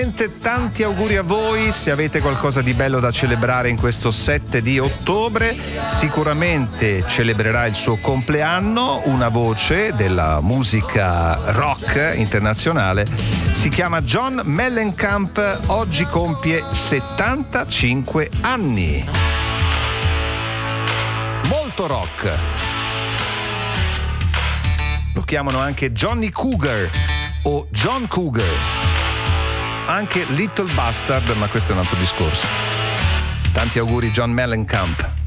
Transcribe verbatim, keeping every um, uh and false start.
Tanti auguri a voi, se avete qualcosa di bello da celebrare in questo sette di ottobre, sicuramente celebrerà il suo compleanno una voce della musica rock internazionale, si chiama John Mellencamp, oggi compie settantacinque anni. Molto rock. Lo chiamano anche Johnny Cougar o John Cougar. Anche Little Bastard, ma questo è un altro discorso. Tanti auguri John Mellencamp.